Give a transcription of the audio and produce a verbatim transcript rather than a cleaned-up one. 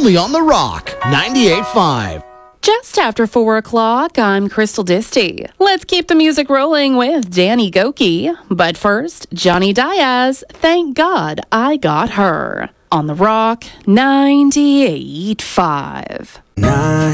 only on The Rock, ninety-eight point five. Just after four o'clock, I'm Crystal Disty. Let's keep the music rolling with Danny Goki. But first, Johnny Diaz, Thank God I Got Her. On The Rock, ninety-eight point five. Nine.